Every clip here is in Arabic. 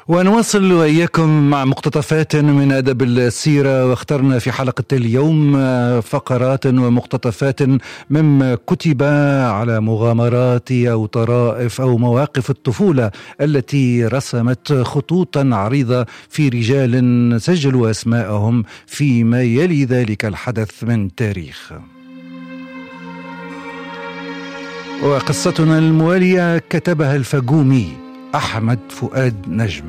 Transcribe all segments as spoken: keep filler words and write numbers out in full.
ونواصل وإياكم مع مقتطفات من أدب السيرة، واخترنا في حلقة اليوم فقرات ومقتطفات مما كتب على مغامرات أو طرائف أو مواقف الطفولة التي رسمت خطوطا عريضة في رجال سجلوا أسماءهم فيما يلي ذلك الحدث من تاريخ. وقصتنا الموالية كتبها الفجومي أحمد فؤاد نجم.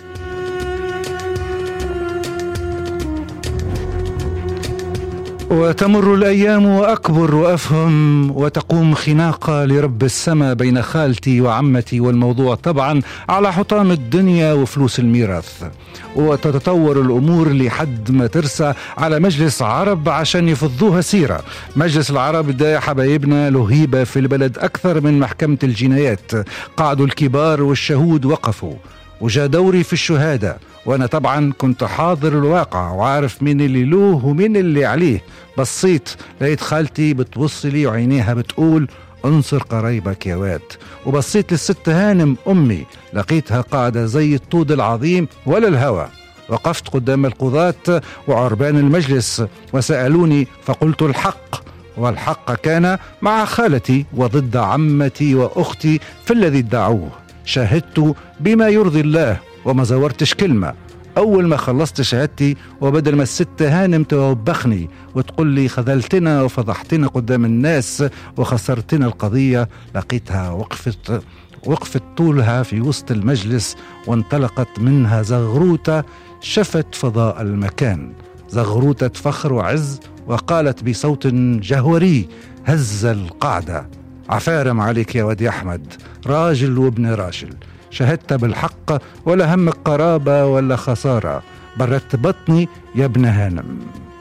وتمر الأيام وأكبر وأفهم، وتقوم خناقة لرب السماء بين خالتي وعمتي، والموضوع طبعا على حطام الدنيا وفلوس الميراث. وتتطور الأمور لحد ما ترسى على مجلس عرب عشان يفضوها سيرة. مجلس العرب ده يا حبايبنا له هيبة في البلد أكثر من محكمة الجنايات. قعدوا الكبار والشهود وقفوا، وجاء دوري في الشهادة، وأنا طبعا كنت حاضر الواقع وعارف مين اللي له ومين اللي عليه. بصيت لقيت خالتي بتبصلي وعينيها بتقول انصر قرايبك يا واد. وبصيت للست هانم أمي، لقيتها قاعدة زي الطود العظيم ولا الهوى. وقفت قدام القضاة وعربان المجلس وسألوني فقلت الحق، والحق كان مع خالتي وضد عمتي وأختي في الذي ادعوه. شاهدت بما يرضي الله وما زورتش كلمة. أول ما خلصت شهادتي، وبدل ما الست هانم توبخني وتقول لي خذلتنا وفضحتنا قدام الناس وخسرتنا القضية، لقيتها وقفت وقفت طولها في وسط المجلس، وانطلقت منها زغروتة شفت فضاء المكان، زغروتة فخر وعز، وقالت بصوت جهوري هز القعدة: عفارم عليك يا ودي أحمد، راجل وابن راجل، شهدت بالحق ولا همك قرابة ولا خسارة، بردت بطني يا ابن هانم.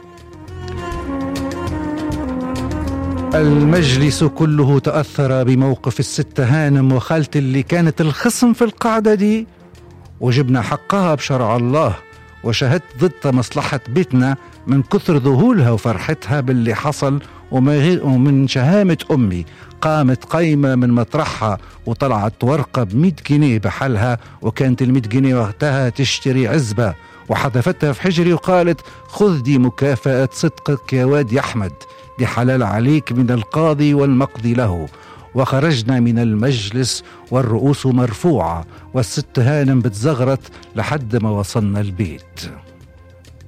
المجلس كله تأثر بموقف الست هانم وخالتي اللي كانت الخصم في القعدة دي، وجبنا حقها بشرع الله، وشهدت ضد مصلحة بيتنا من كثر ذهولها وفرحتها باللي حصل. ومن شهامة أمي قامت قايمة من مطرحها وطلعت ورقة بمئة جنيه بحالها، وكانت المئة جنيه وقتها تشتري عزبة، وحذفتها في حجري وقالت خذ دي مكافأة صدقك يا واد يا أحمد، دي حلال عليك من القاضي والمقضي له. وخرجنا من المجلس والرؤوس مرفوعة والست هانم بتزغرت لحد ما وصلنا البيت.